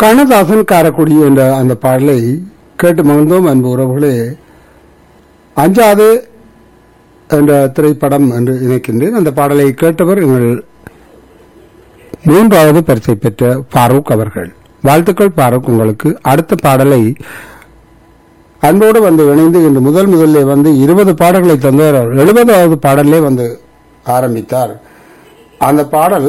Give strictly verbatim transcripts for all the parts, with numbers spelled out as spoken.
கண்ணதாசன் காரக்குடி என்ற அந்த பாடலை கேட்டு மகிழ்ந்தோம். அன்பு உறவுகளே, அஞ்சாது என்ற திரைப்படம் என்று நினைக்கின்றேன். அந்த பாடலை கேட்டவர் எங்கள் மூன்றாவது பரிசை பெற்ற ஃபாரூக் அவர்கள். வாழ்த்துக்கள் ஃபாரூக் உங்களுக்கு. அடுத்த பாடலை அன்போடு வந்து இணைந்து இன்று முதல் முதலே வந்து இருபது பாடல்களை தந்தவர் எழுபதாவது பாடலே வந்து ஆரம்பித்தார். அந்த பாடல்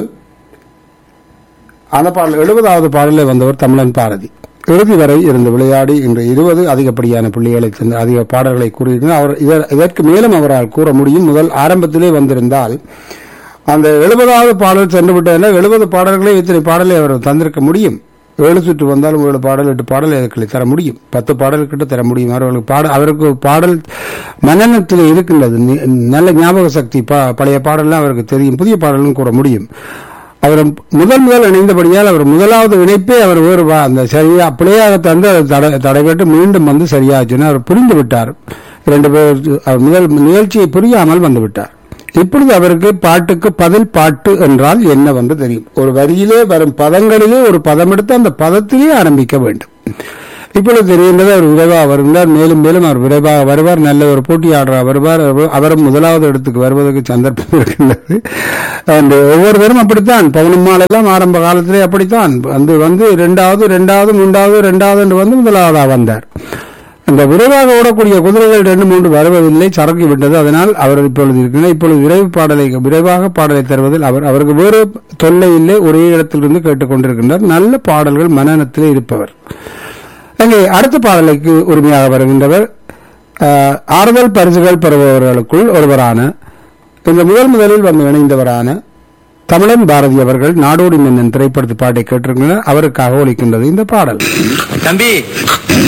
அந்த பாடல் எழுபதாவது பாடலே வந்தவர் தமிழன் பாரதி. இறுதி வரை இருந்து விளையாடி இன்று இருபது அதிகப்படியான புள்ளிகளை தந்து அதிக பாடல்களை கூறியிருக்கிறார். அவர் இதற்கு மேலும் அவரால் கூற முடியும். முதல் ஆரம்பத்திலே வந்திருந்தால் அந்த எழுபதாவது பாடல் சென்று விட்டதில் எழுபது பாடல்களே இத்தனை பாடலை அவர் தந்திருக்க முடியும். ஏழு சுற்று வந்தாலும் ஏழு பாடல் எட்டு பாடல் இதற்கு தர முடியும். பத்து பாடல் கிட்ட தர முடியும். அவர்களுக்கு பாட அவருக்கு பாடல் மனநத்தில் இருக்கின்றது. நல்ல ஞாபக சக்தி. பழைய பாடல்லாம் அவருக்கு தெரியும். புதிய பாடலும் கூற முடியும். அவர் முதல் முதல் இணைந்தபடியால் அவர் முதலாவது இணைப்பே அவர் வேறு அந்த சரியா பிழையாக தந்து தடை தடைபட்டு மீண்டும் வந்து சரியாச்சுன்னு அவர் புரிந்து விட்டார். இரண்டு பேர் முதல் நிகழ்ச்சியை புரியாமல் வந்து விட்டார். இப்பொழுது அவருக்கு பாட்டுக்கு பதில் பாட்டு என்றால் என்னவென்று தெரியும். ஒரு வரியிலே வரும் பதங்களிலே ஒரு பதம் எடுத்து அந்த பதத்திலே ஆரம்பிக்க வேண்டும். இப்பொழுது தெரிகின்றது. அவர் விரைவாக வருகிறார். மேலும் மேலும் அவர் விரைவாக வருவார். நல்ல ஒரு போட்டியாளராக வருவார். அவரும் முதலாவது இடத்துக்கு வருவதற்கு சந்தர்ப்பம் இருக்கின்றது. ஒவ்வொருவரும் அப்படித்தான். பவுனம்மாள் எல்லாம் ஆரம்ப காலத்திலே அப்படித்தான் வந்து வந்து இரண்டாவது இரண்டாவது மூன்றாவது இரண்டாவது என்று வந்து முதலாவதாக வந்தார். அந்த விரைவாக ஓடக்கூடிய குதிரைகள் ரெண்டு மூன்று வருவதில்லை, சரக்கு விட்டது. அதனால் அவர் இப்பொழுது இருக்கிறார். இப்பொழுது விரைவு பாடலை விரைவாக பாடலை தருவதில் அவர் அவருக்கு வேறு தொல்லை இல்லை. ஒரே இடத்திலிருந்து கேட்டுக்கொண்டிருக்கின்றார். நல்ல பாடல்கள் மனநத்திலே இருப்பவர். அங்கே அடுத்த பாடலுக்கு உரிமையாக வருகின்றவர் ஆறுதல் பரிசுகள் பெறுபவர்களுக்குள் ஒருவரான இந்த முதல் முதலில் வந்து இணைந்தவரான தமிழன் பாரதி அவர்கள். நாடோடி மன்னன் திரைப்படத்து பாட்டை கேட்டிருக்கின்றனர். அவருக்காக ஒலிக்கின்றது இந்த பாடல். தம்பி